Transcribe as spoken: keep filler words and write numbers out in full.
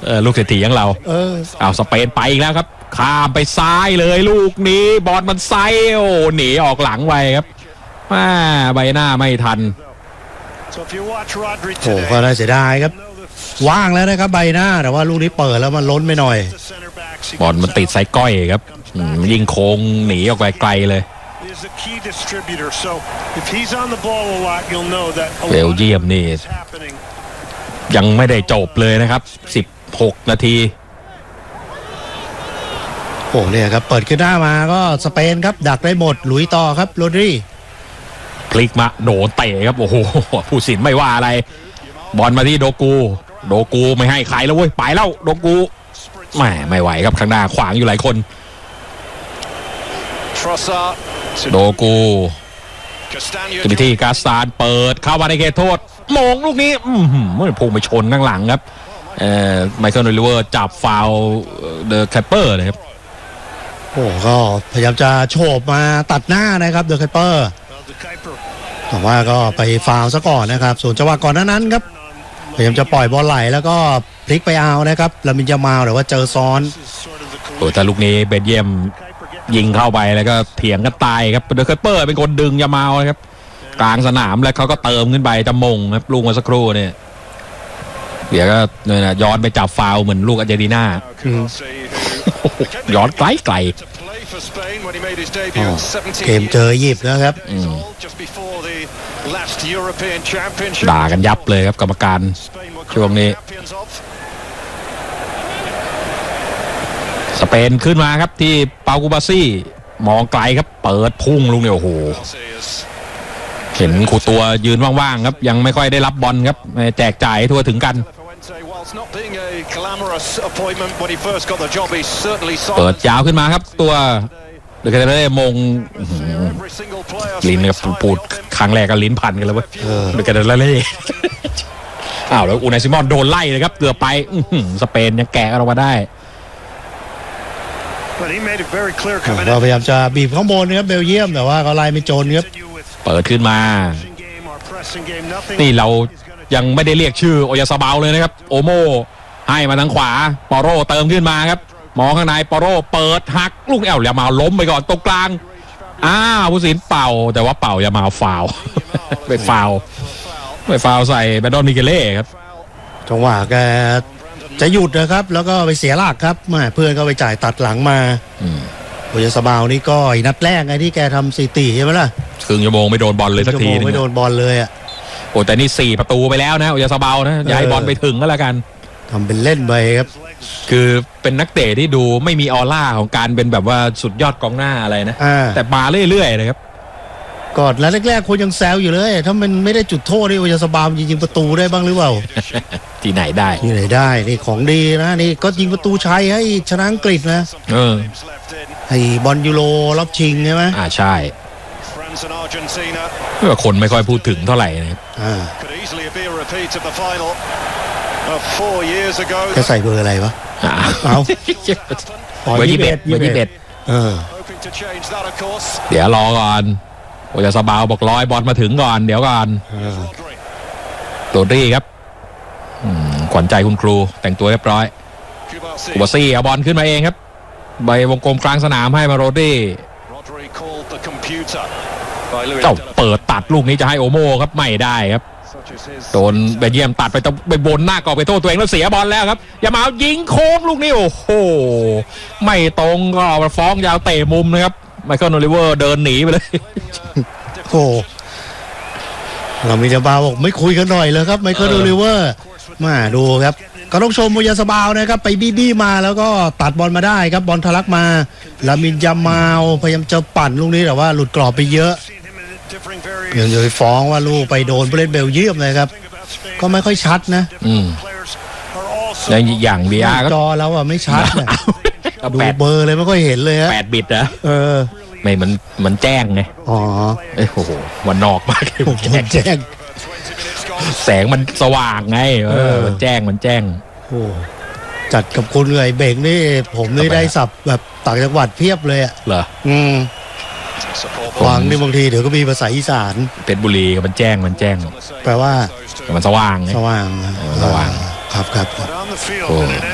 เออลูกเศรษฐีอย่างเราเออเอาสเปนไปอีกแล้วครับข้ามไปซ้ายเลยลูกนี้บอลมันไซโอ้หนีออกหลังไปครับมาใบหน้าไม่ทันโอ้ก็น่าเสียดายครับว่างแล้วนะครับใบหน้าแต่ว่าลูกนี้เปิดแล้วมันล้นไปหน่อยบอลมันติดไซก้อยครับยิงโค้งหนีออกไปไกลเลยเบลเยียมนี่ยังไม่ได้จบเลยนะครับสิบหกนาทีโอ้เนี่ยครับเปิดขึ้นหน้ามาก็สเปนครับดักได้หมดหลุยต่อครับโรดริพลิกมาโดนเตะครับโอ้โหผู้สินไม่ว่าอะไรบอลมาที่โดกูโดกูไม่ให้ใครแล้วเว้ยไปแล้วโดกูแหมไม่ไหวครับข้างหน้าขวางอยู่หลายคนโดกูกิติกาสตานเปิดเข้ามาในเขตโทษมงลูกนี้มันพุ่งไปชนข้างหลังครับเอ่อไมเคิลโอลิเวอร์จับฟาวเดอะแคปเปอร์นะครับโอ้ก็พยายามจะโฉบมาตัดหน้านะครับเดอะแคปเปอร์แต่ว่าก็ไปฟาวซะก่อนนะครับส่วนจังหวะก่อนหน้านั้นครับพยายามจะปล่อยบอลไหลแล้วก็พลิกไปเอานะครับลามินยามาลแต่ว่าเจอซ้อนโอ้แต่ลูกนี้เบลเยียมยิงเข้าไปแล้วก็เถียงกันตายครับเดอะแคปเปอร์เป็นคนดึงยามาลนะครับกลางสนามแล้วเขาก็เติมขึ้นไปจะมงครับลูกมาสักครู่เนี่ยเดี๋ยวก็เนี่ยย้อนไปจับฟาวเหมือนลูกอาร์เจนตินาย้อนไกลไกลเกมเจอยิบนะครับด่ากันยับเลยครับกรรมการช่วงนี้สเปนขึ้นมาครับที่เปากูบาซี่มองไกลครับเปิดพุ่งลุงเนี่ยโอ้โหเห็นขู่ตัวยืนว่างๆครับยังไม่ค่อยได้รับบอลครับแจกจ่ายทั่วถึงกันเปิดยาวขึ้นมาครับตัวเดอะแคทเล่มงลิ้นกับปูดครั้งแรกก็ลิ้นพันกันแล้วเว้ยเดอะแคทเล่อ้าวแล้วอูไนซิมอนโดนไล่เลยครับเกือบไปสเปนยังแกะกันออกมาได้เราพยายามจะบีบข้างบนนะครับเบลเยียมแต่ว่าเขาไล่ไม่โจนครับเปิดขึ้นมานี่เรายังไม่ได้เรียกชื่อโอยาซาบาลเลยนะครับโอโมให้มาทางขวาปอโรเติมขึ้นมาครับมองข้างในปอโรเปิดหักลูกแอลอย่ามาล้มไปก่อนตรงกลางอ้าวผู้สินเป่าแต่ว่าเป่าอย่ามาฟาวไปฟาวไปฟาวใส่แบดดอนมิเกเล่ครับจังหวะแกจะหยุดนะครับแล้วก็ไปเสียหลักครับแม่เพื่อนก็ไปจ่ายตัดหลังมาโอยาซาบาลนี่ก็นัดแรกไงที่แกทำสถิติใช่ไหมล่ะครึ่งชั่วโมงไม่โดนบอลเลยสักทีไม่โดนบอลเลยอ่ะโอ้แต่นี่สี่ประตูไปแล้วนะโอยาซาบาลนะอย่าให้บอลไปถึงก็แล้วกันทำเป็นเล่นไปครับคือเป็นนักเตะที่ดูไม่มีออร่าของการเป็นแบบว่าสุดยอดกองหน้าอะไรนะแต่มาเรื่อยๆนะครับก่อนแล้วแรกๆคนยังแซวอยู่เลยถ้ามันไม่ได้จุดโทษนี่โอยาซาบาลยิงประตูได้บ้างหรือเปล่าที่ไหนได้ที่ไหนได้นี่ของดีนะนี่ก็ยิงประตูชัยให้ชนะอังกฤษนะเออให้บอลยูโรรอบชิงใช่ไหมอ่าใช่เพื่อคนไม่ค่อยพูดถึงเท่าไหร่นะครับจะใส่เบอร์อะไรวะเอาเบอร์ยี่สิบเอ็ดเบอร์ยี่สิบเอ็ดเดี๋ยวรอก่อนโอยาซาบาลบอกร้อยบอลมาถึงก่อนเดี๋ยวก่อนโรดรี่ครับขวัญใจคุณครูแต่งตัวเรียบร้อยกูบาซี่เอาบอลขึ้นมาเองครับใบวงกลมกลางสนามให้มาโรดรี่เจ้าเปิดตัดลูกนี้จะให้โอโมครับไม่ได้ครับโดนเบลเยียมตัดไปต้องไปบนหน้ากรอบไปโทษตัวเองแล้วเสียบอลแล้วครับอย่ามายิงโค้งลูกนี้โอ้โหไม่ตรงก็มาฟ้องยาวเตะมุมนะครับไมเคิลโอลิเวอร์เดินหนีไปเลยโอ้เรามีจะบาบอกไม่คุยกันหน่อยเลยครับไมเคิลโอลิเวอร์มาดูครับก็ต้องชมโอยาซาบาลนะครับไปบี้บี้มาแล้วก็ตัดบอลมาได้ครับบอลทะลักมาลามินยามาลพยายามจะปั่นลูกนี้แต่ว่าหลุดกรอบไปเยอะยังจะไปฟ้องว่าลูกไปโดนผู้เล่นเบลเยียมเลยครับก็ไม่ค่อยชัดนะอืมแล้วอย่าง วี อาร์ ก็จอแล้วอ่ะไม่ชัดนะดูเบอร์เลยไม่ค่อยเห็นเลยฮะแปดบิตนะเออไม่มันมันแจ้งไงอ๋อเอ้โอ้โหวันนอกมากเลยแจ้งแสงมันสว่างไงเออมันแจ้งมันแจ้งโอ้จัดกับคุณเลยเบงนี่ผมนี่ได้สับแบบต่างจังหวัดเพียบเลยอ่ะเหรออืมฟังนี่บางทีเดี๋ยวก็มีภาษาอีสานเพชรบุรีมันแจ้งมันแจ้งแปลว่ามันสว่างไงสว่างสว่างครับครับ